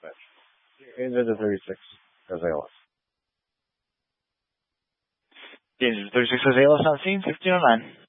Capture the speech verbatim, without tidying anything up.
match. Into the thirty-six Gonzalez. The thirty-six Gonzalez on scene, fifteen oh nine.